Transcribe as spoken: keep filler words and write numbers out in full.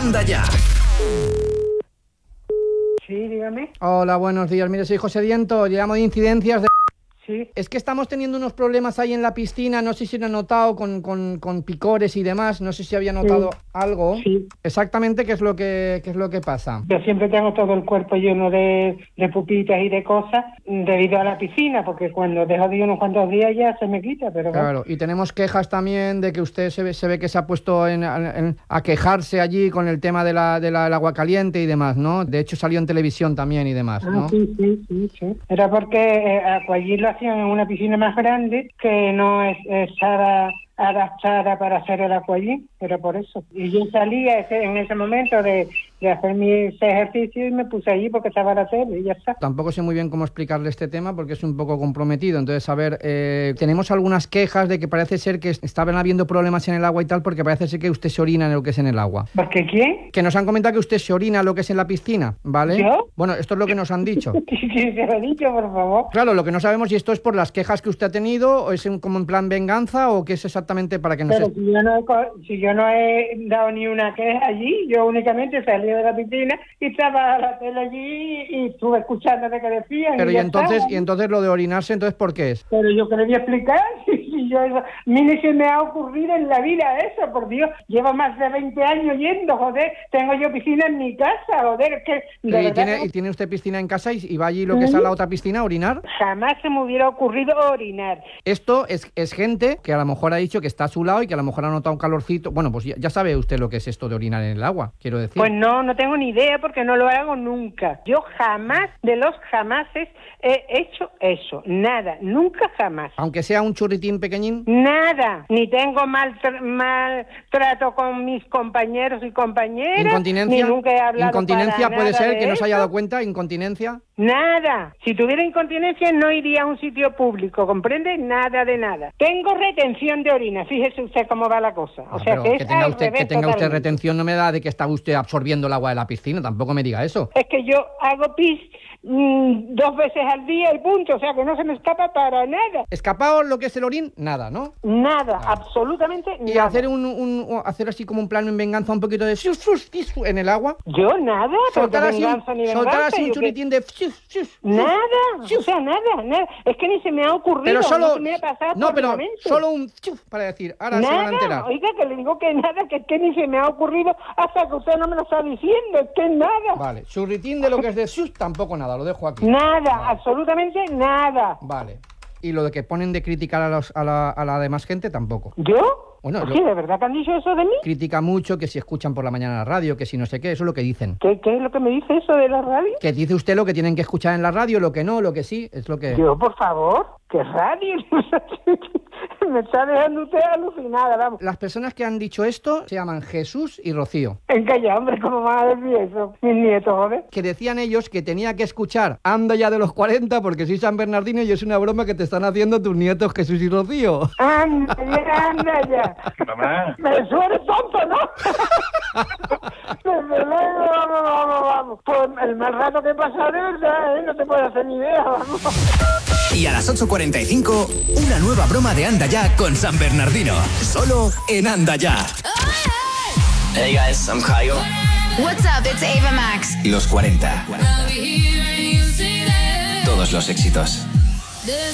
Anda Ya. Sí, dígame. Hola, buenos días. Mire, soy José Diento, llamo de incidencias de... Sí. Es que estamos teniendo unos problemas ahí en la piscina, no sé si lo han notado con, con, con picores y demás, no sé si había notado sí. algo. Sí. Exactamente, ¿qué es lo que qué es lo que pasa? Yo siempre tengo todo el cuerpo lleno de, de pupitas y de cosas debido a la piscina, porque cuando dejo de ir unos cuantos días ya se me quita, pero Claro, bueno. y tenemos quejas también de que usted se ve, se ve que se ha puesto en, en, a quejarse allí con el tema de la, de la, del agua caliente y demás, ¿no? De hecho salió en televisión también y demás, ¿no? Ah, sí, sí, sí, sí. Era porque eh, allí lo hacían en una piscina más grande que no es, estaba adaptada para hacer el aquagym, pero por eso. Y yo salía ese, en ese momento de, de hacer mis ejercicios y me puse allí porque estaba la tele y ya está. Tampoco sé muy bien cómo explicarle este tema porque es un poco comprometido. Entonces, a ver, eh, tenemos algunas quejas de que parece ser que estaban habiendo problemas en el agua y tal, porque parece ser que usted se orina en lo que es en el agua. ¿Por qué quién? Que nos han comentado que usted se orina en lo que es en la piscina, ¿vale? ¿Yo? Bueno, esto es lo que nos han dicho. ¿Quién se lo ha dicho, por favor? Claro, lo que no sabemos si esto es por las quejas que usted ha tenido, o es en, como en plan venganza, o qué es exactamente para que nos... Pero si yo, no he, si yo no he dado ni una queja allí, yo únicamente salí de la piscina y estaba la tele allí y estuve escuchando de qué decían. Pero y, y ya entonces, estaba. y entonces lo de orinarse, entonces ¿por qué es? Pero yo que le voy a explicar, si yo, a mí ni se me ha ocurrido en la vida eso, por Dios, llevo más de veinte años yendo, joder, tengo yo piscina en mi casa, joder, es que... ¿Y verdad tiene, que y tiene usted piscina en casa y, y va allí lo que es a la otra piscina a orinar? jamás se me hubiera ocurrido orinar. Esto es, es gente que a lo mejor ha dicho que está a su lado y que a lo mejor ha notado un calorcito. Bueno, pues ya, ya sabe usted lo que es esto de orinar en el agua, quiero decir. Pues no, no tengo ni idea porque no lo hago nunca. Yo jamás, de los jamases, he hecho eso. Nada, nunca jamás. Aunque sea un churritín pequeñín. Nada, ni tengo mal, tra- mal trato con mis compañeros y compañeras. Incontinencia. Ni nunca he hablado Incontinencia para puede nada ser de que no se haya eso. dado cuenta. Incontinencia. Nada. Si tuviera incontinencia no iría a un sitio público, ¿comprende? Nada de nada. Tengo retención de orina, fíjese usted cómo va la cosa. O Ah, sea, pero que, que es tenga al usted, que revés tenga usted totalmente. retención no me da de que está usted absorbiendo el agua de la piscina. Tampoco me diga eso. Es que yo hago pis mmm, dos veces al día y punto, o sea que no se me escapa para nada. Escapado lo que es el orín, nada, ¿no? Nada, Ah. absolutamente Y nada. hacer un, un hacer así como un plano en venganza, un poquito de sus, sus, sus en el agua. Yo nada, Soltar porque así, un- venganza ni soltar venganza, así un yo que- churritín de sus, sus, sus. Nada, o sea, nada, nada. Es que ni se me ha ocurrido, Pero solo no se me ha pasado no, por pero la mente. solo un chuf para decir, ahora se van a Nada, enterar. oiga, que le digo que nada, que es que ni se me ha ocurrido hasta que usted no me lo está diciendo, es que nada. Vale, churritín de lo que es de sus tampoco nada, lo dejo aquí. Nada, Vale. absolutamente nada. Vale. Y lo de que ponen de criticar a, los, a, la, a la demás gente tampoco. ¿Yo? Bueno, ¿Por yo- qué? ¿De verdad que han dicho eso de mí? Critica mucho que si escuchan por la mañana la radio, que si no sé qué, eso es lo que dicen. ¿Qué, ¿Qué es lo que me dice eso de la radio? Que dice usted lo que tienen que escuchar en la radio, lo que no, lo que sí, es lo que... Yo, por favor, ¿qué radio? Me está dejando usted alucinada, vamos. Las personas que han dicho esto se llaman Jesús y Rocío. En calla, hombre, ¿cómo van a decir eso? Mis nietos, joder. Que decían ellos que tenía que escuchar Anda Ya de los cuarenta porque soy San Bernardino y es una broma que te están haciendo tus nietos Jesús y Rocío. Anda ya, anda ya. Mamá, Me suena tonto, ¿no? Desde luego, vamos, vamos, vamos. Pues el mal rato que he pasado, de verdad, ¿eh? No te puedes hacer ni idea, vamos. Y a las ocho cuarenta y cinco, una nueva broma de Anda Ya con San Bernardino. Solo en Anda Ya. Hey guys, I'm Kyle. What's up? It's Ava Max. Los cuarenta. Todos los éxitos.